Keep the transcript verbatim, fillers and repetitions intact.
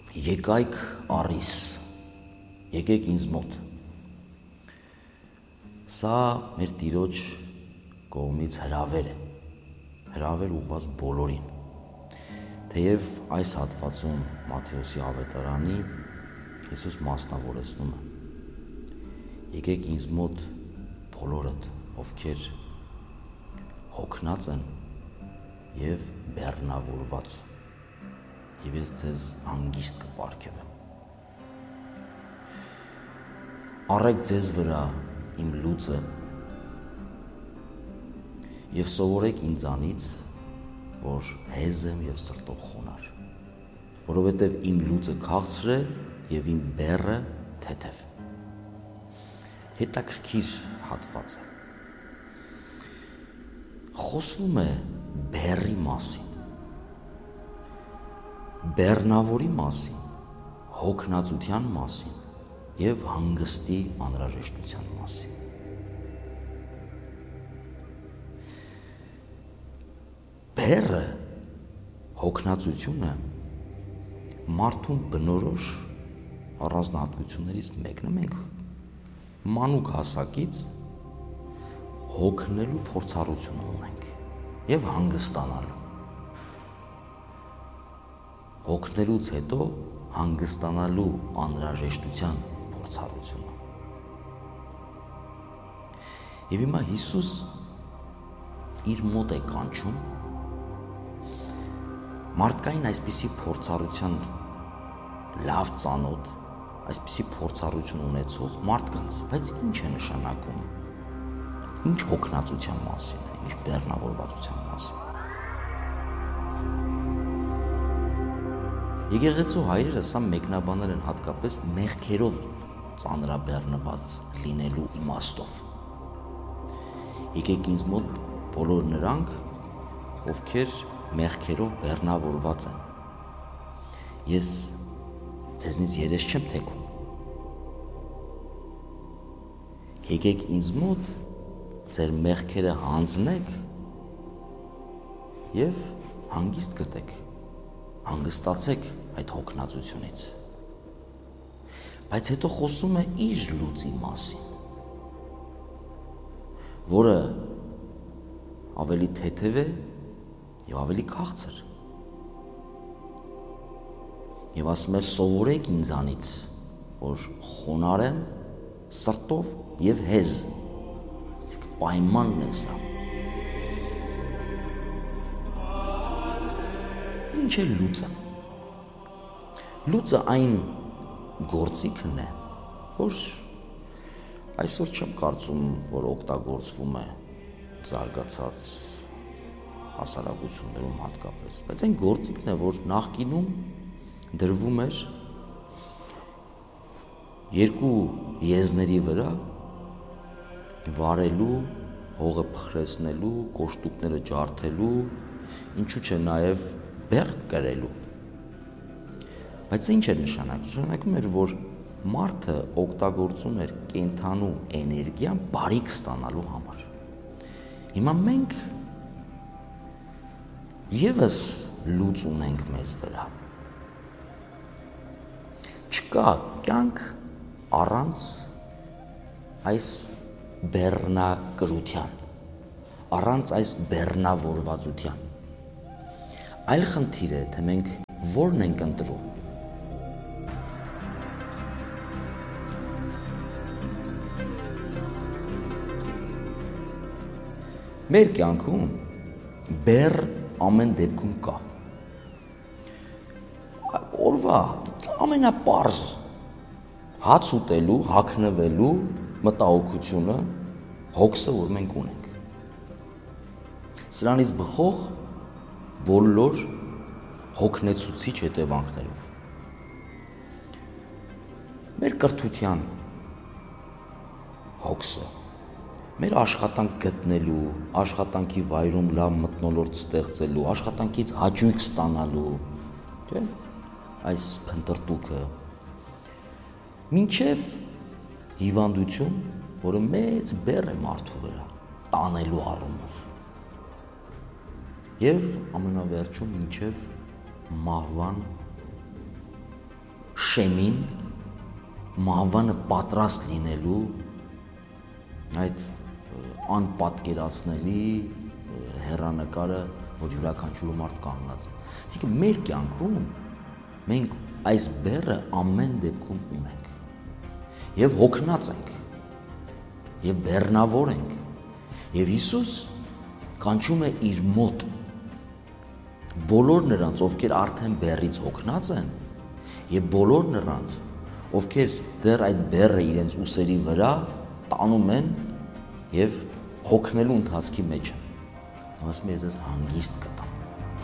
Եկայք առիս, եկեք ինձ մոտ։ Սա մեր Տիրոջ կողմից հրավեր է, հրավեր ուղղված բոլորին։ Թեև այս հատվածում Մատթեոսի ավետարանի Հիսուս մասնավորեցնում է. եկեք ինձ մոտ բոլորդ, ովքեր հոգնած են և բեռնավորված, և ես ձեզ հանգիստ կպարգևեմ։ Առեք ձեզ վրա իմ լուծը և սովորեք ինձանից, որ հեզ եմ և սրտով խոնարհ, որովհետև իմ լուծը քաղցր է և իմ բեռը թեթև։ Հետաքրքիր հատված է։ Խոսվում է բեռի մասին, բեռնավորի մասին, հոգնածության մասին և հանգստի անհրաժեշտության մասին։ Բեռը, հոգնածությունը մարդուն բնորոշ առանձնահատկություններից մեկն է։ Մենք մանուկ հասակից հոգնելու փորձառություն ունենք և հանգստանալու։ Հոգնելուց հետո հանգստանալու անհրաժեշտության փորձառությունը։ Եվ հիմա Հիսուս իր մոտ է կանչում մարդկային այսպիսի փորձառության լավ ծանոթ, այսպիսի փորձառություն ունեցող մարդկանց, բայց ինչ է նշանակում, ինչ հոգնածության մասին է, ինչ բեռնավորվածության մասին։ Եկեղեցու հայրերը սա մեկնաբանել են հատկապես մեղքերով ծանրաբեռնված լինելու իմաստով։ Եկեք ինձ մոտ բոլոր նրանք, ովքեր մեղքերով բեռնավորված են։ Ես ձեզնից երես չեմ թեքում։ Եկեք ինձ մոտ, ձեր մեղքերը հանձնեք և հանգիստ գտեք, հանգստացեք այդ հոգնածությունից։ Բայց հետո խոսում է իր լուծի մասին, որը ավելի թեթև է և ավելի քաղցր։ Եվ ասում է սովորեք ինձանից, որ խոնարհ եմ սրտով և հեզ։ Պայմանն է սա։ Ինչ է լուծը։ Լուծը այն գործիքն է, որ այսօր չեմ կարծում, որ օգտագործվում է զարգացած հասարակություններում հատկապես, բայց այն գործիքն է, որ նախկինում դրվում էր երկու եզների վրա վարելու, հողը փխրեցնելու, կոշտուկները ջարդելու, ինչու՞ չէ նաև բեռ կրելու։ Բայց ինչ էր նշանակում։ Նշանակում էր, որ մարդը օգտագործում էր կենդանու էներգիան բարիք ստանալու համար։ Հիմա մենք ևս լուծ ունենք մեզ վրա։ Չկա կյանք առանց այս բեռնակրության, առանց այս բեռնավորվածության։ Այլ խնդիր է, թե մենք որն ենք ընտրում։ Մեր կյանքում բեռ ամեն դեպքում կա։ Օրվա ամենապարզ հաց ուտելու, հագնվելու մտահոգությունը, հոգսը, որ մենք ունենք։ Սրանից բխող բոլոր հոգնեցուցիչ հետևանքներով։ Մեր կրթության հոգսը, մեր աշխատանք գտնելու, աշխատանքի վայրում լավ մթնոլորտ ստեղծելու, աշխատանքից հաճույք ստանալու, չէ՞, այս փնտրտուքը, մինչև հիվանդություն, որը մեծ բեռ է մարդու վրա, տանելու առումով, և ամենավերջում մինչև մահվան շեմին, մահվանը պատրաստ լինելու այդ անպատկերացնելի հեռանկարը, որ յուրաքանչյուր մարդ կանգնած է։ Այսինքն մեր կյանքում մենք այս բեռը ամեն դեպքում ունենք եւ հոգնած ենք եւ բեռնավոր ենք եւ Հիսուս կանչում է իր մոտ բոլոր նրանց, ովքեր արդեն բեռից հոգնած են եւ բոլոր նրանց, ովքեր դեռ այդ բեռը իրենց ուսերի վրա տանում են եւ հոգնելու ընթացքի մեջ են։ Ասում եմ, ես ես հանգիստ կտամ։